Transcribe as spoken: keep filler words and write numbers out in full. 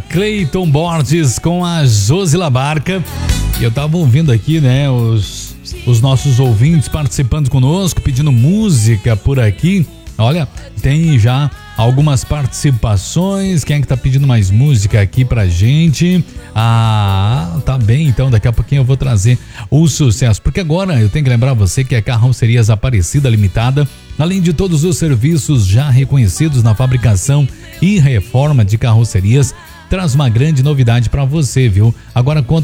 Cleiton Borges com a Josila Barca. E eu tava ouvindo aqui, né, os, os nossos ouvintes participando conosco, pedindo música por aqui. Olha, tem já algumas participações. Quem é que tá pedindo mais música aqui pra gente? Ah, tá bem, então daqui a pouquinho eu vou trazer o sucesso, porque agora eu tenho que lembrar você que a Carrocerias Aparecida Limitada, além de todos os serviços já reconhecidos na fabricação e reforma de carrocerias, traz uma grande novidade para você, viu? Agora conta